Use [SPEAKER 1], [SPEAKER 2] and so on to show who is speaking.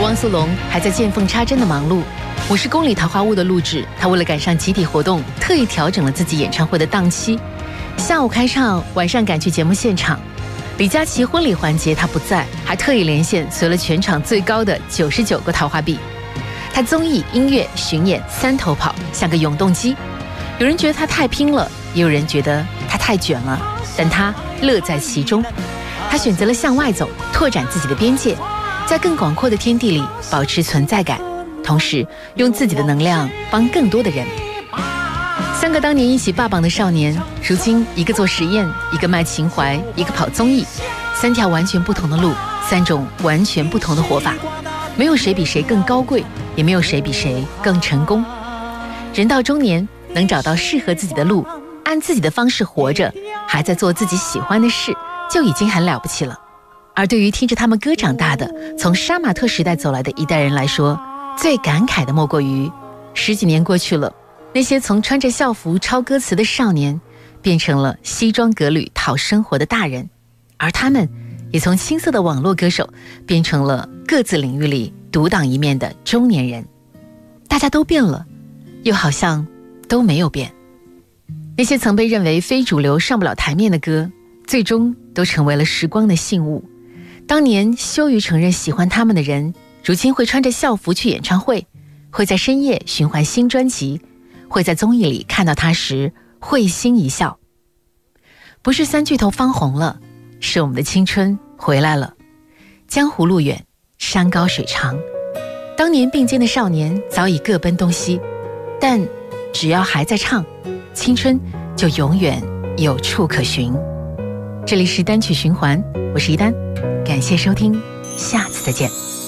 [SPEAKER 1] 汪苏泷还在见缝插针的忙碌。50公里桃花坞的录制，他为了赶上集体活动，特意调整了自己演唱会的档期，下午开唱，晚上赶去节目现场。李佳琦婚礼环节他不在，还特意连线随了全场最高的99个桃花币。他综艺、音乐、巡演3头跑，像个永动机。有人觉得他太拼了，也有人觉得他太卷了，但他乐在其中。他选择了向外走，拓展自己的边界，在更广阔的天地里保持存在感，同时用自己的能量帮更多的人。3个当年一起霸榜的少年，如今一个做实验，一个卖情怀，一个跑综艺，3条完全不同的路，3种完全不同的活法。没有谁比谁更高贵，也没有谁比谁更成功。人到中年，能找到适合自己的路，按自己的方式活着，还在做自己喜欢的事，就已经很了不起了。而对于听着他们歌长大的，从杀马特时代走来的一代人来说，最感慨的莫过于10几年过去了，那些从穿着校服抄歌词的少年，变成了西装革履讨生活的大人，而他们也从青涩的网络歌手变成了各自领域里独当一面的中年人。大家都变了，又好像都没有变。那些曾被认为非主流上不了台面的歌，最终都成为了时光的信物。当年羞于承认喜欢他们的人，如今会穿着校服去演唱会，会在深夜循环新专辑，会在综艺里看到他时会心一笑。不是3巨头翻红了，是我们的青春回来了。江湖路远，山高水长，当年并肩的少年早已各奔东西，但只要还在唱，青春就永远有处可寻。这里是单曲循环，我是一丹，感谢收听，下次再见。